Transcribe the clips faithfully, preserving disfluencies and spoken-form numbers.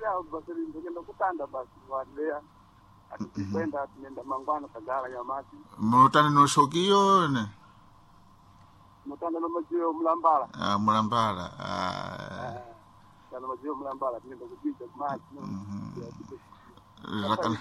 yao basi ndio kutanda basi wale atikwenda tunaenda mangwana kagala ya mati mutana no shokio ne mutanda no majio mlambala ah mlambala ah kana majio mlambala tunaenda kupita maji rakana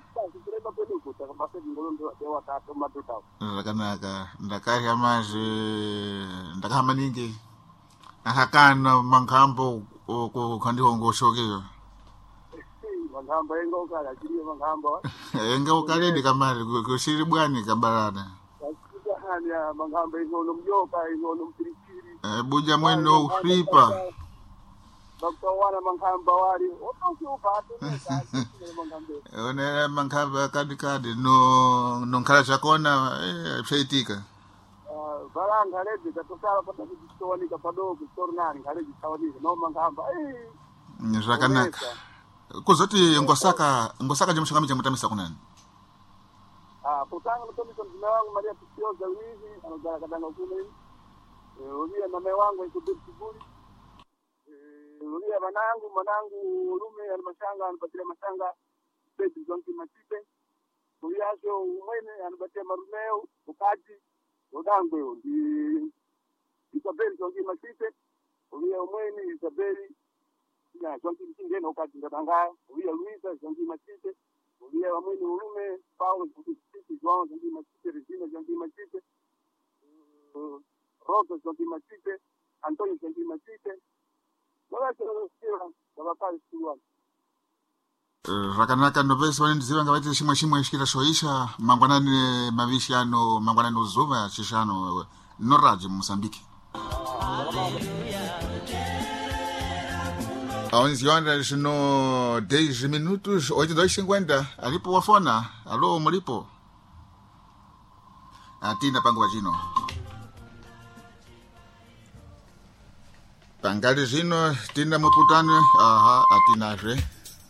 rakanaka ndakari amaje ndakama ningi akakana mangambo ko kandiho ngoshokeo mangambo engo kala kiri mangambo engo kale ndikamali kushiri bwani kabarana hanya mangambo engo nomjoka engo nomtirikiri eh buja mwendo ufripa baktawana mangambo wali otokupa mangambo one mangambo kadi kadi no no kala chakona eh feitika balanga lezi katosala pata kutoni kapadogo tornani kale jitawadi no mangambo eh rakanaka kuzoti ngosaka ngosaka jimshangami jamutamisa kunani ah potanga mtomisa mzina wangu Maria Pisioza wizi anogala kadanga kule eh ulia mama wangu ikubuli eh ulia manangu manangu lume ya mashanga anapatia mashanga beti zonki matipe ulia sio umwene anapatia marumeo ukaji udangwe ndi Isabeli zonki matipe ulia umwene Isabeli ya zonki mtingene ukaji ndanga ulia Luisa zonki matipe ulia umwene ulume Paulo zonki João zonki matipe Regina zonki matipe Rosa zonki matipe Antonio zonki matipe wala sio baba pale sio rakanaka novesi wani ndiziva ngavati shimwe shimwe shikira shoisha mangwanani mavishano mangwanani uzuva chishano noraji Mozambique onze horas no dez minutos oito e dois e cinquenta alipo wafona alo mulipo atina pango wajino pangali zino tina mukutano aha atinazve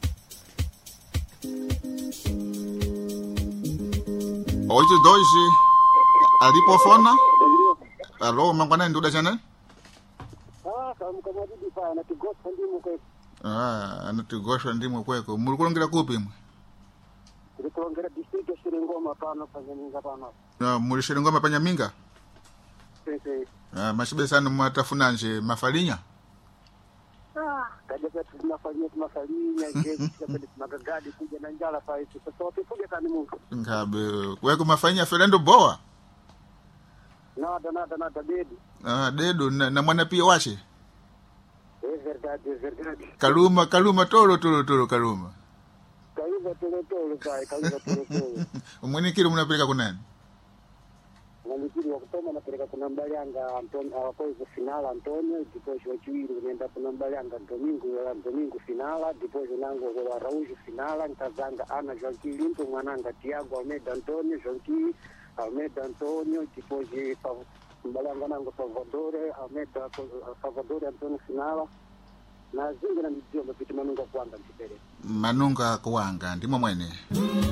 oito e dois alipo fona alo mangwana nduda chana ah kama kama bibi pa na tigosa ndimo kwa ah anatigosha ndimo kweko mulikulongera kupi mwe tulikulongera district ya Shirengoma pana Panyaminga pana ah muri Shirengoma Panyaminga sisi ah mashibe sana mwatafunanje mafalinya ah kaja tunafanyia tunafanyia je kama magagadi kuja na njala pa hizo sasa tufuge kani Mungu ngabe kweko mafanya Fernando Boa nada nada nada dedo ah dedo na, na mwana pia washe é verdade é verdade Kaluma Kaluma toro toro toro Kaluma Kaluma toro toro pai Kaluma toro toro umwenikiri mnapeleka kunani mwenikiri wa kutoma napeleka kuna Mbalianga Antonio hapo final Antonio depois wa Chiwiro nenda kuna Mbalianga domingo domingo finala depois nango wa Araújo finala ntazanga ana Joaquim Limpo mwananga Tiago Almeida Antonio Joaquim Almeida Antonio depois Mbalianga nango Salvador Almeida Salvador Antonio finala na zinga na mjomba vitu manunga kuanga mpere manunga kuanga ndimo mwene